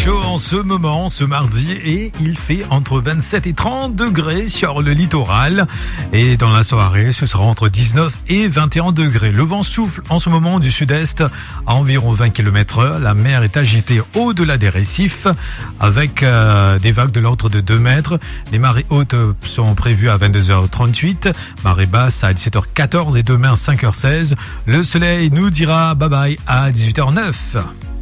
chaud en ce moment, ce mardi, et il fait entre 27 et 30 degrés sur le littoral. Et dans la soirée, ce sera entre 19 et 21 degrés. Le vent souffle en ce moment du sud-est à environ 20 km/h. La mer est agitée au-delà des récifs avec des vagues de l'ordre de 2 mètres. Les marées hautes sont prévues à 22h38, marée basse à 17h14 et demain 5h16. Le soleil nous dira bye bye à 18h09.